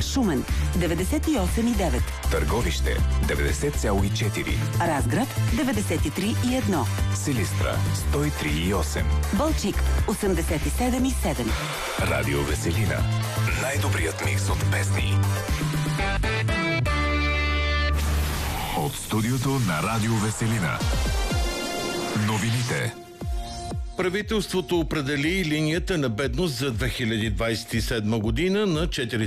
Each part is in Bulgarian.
Шумен 98,9. Търговище 90,4. Разград 93,1. Силистра 103,8. Балчик 87,7. Радио Веселина. Най-добрият микс от песни. От студиото на Радио Веселина. Новините. Правителството определи линията на бедност за 2027 година на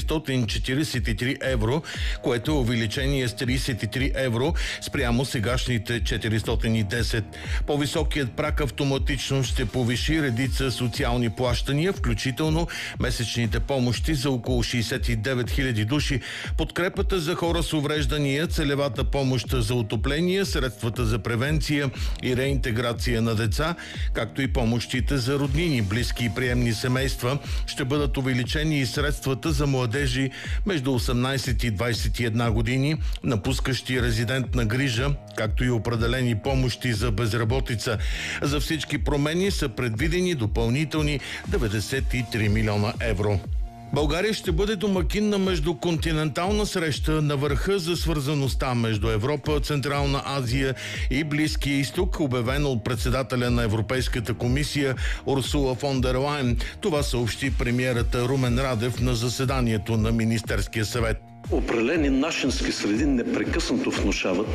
443 евро, което е увеличение с 33 евро спрямо сегашните 410. По-високият праг автоматично ще повиши редица социални плащания, включително месечните помощи за около 69 000 души, подкрепата за хора с увреждания, целевата помощ за отопление, средствата за превенция и реинтеграция на деца, както и помощите за роднини, близки и приемни семейства. Ще бъдат увеличени и средствата за младежи между 18 и 21 години, напускащи резидентна грижа, както и определени помощи за безработица. За всички промени са предвидени допълнителни 93 милиона евро. България ще бъде домакин на междуконтинентална среща на върха за свързаността между Европа, Централна Азия и Близкия изток, обявено от председателя на Европейската комисия Урсула фон дер Лайен. Това съобщи премиерът Румен Радев на заседанието на Министерския съвет. Определени нашински среди непрекъснато внушават,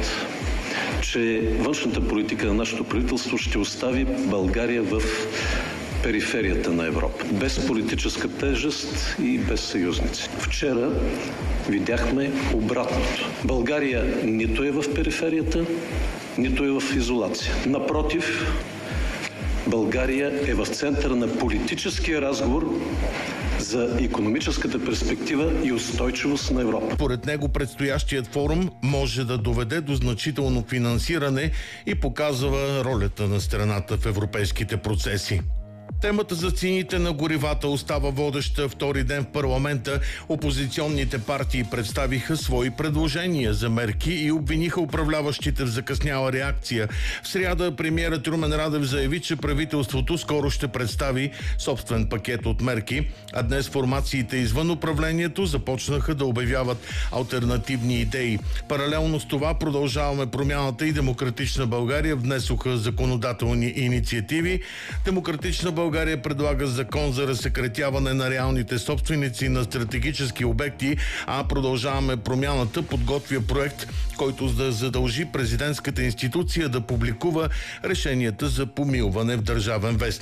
че външната политика на нашето правителство ще остави България в периферията на Европа, без политическа тежест и без съюзници. Вчера видяхме обратното. България нито е в периферията, нито е в изолация. Напротив, България е в центъра на политическия разговор за икономическата перспектива и устойчивост на Европа. Поред него предстоящият форум може да доведе до значително финансиране и показва ролята на страната в европейските процеси. Темата за цените на горивата остава водеща втори ден в парламента. Опозиционните партии представиха свои предложения за мерки и обвиниха управляващите в закъсняла реакция. В сряда премиерът Румен Радев заяви, че правителството скоро ще представи собствен пакет от мерки, а днес формациите извън управлението започнаха да обявяват алтернативни идеи. Паралелно с това Продължаваме промяната и Демократична България внесоха законодателни инициативи. Демократична България предлага закон за разсекретяване на реалните собственици на стратегически обекти, а Продължаваме промяната подготвя проект, който да задължи президентската институция да публикува решенията за помилване в Държавен вестник.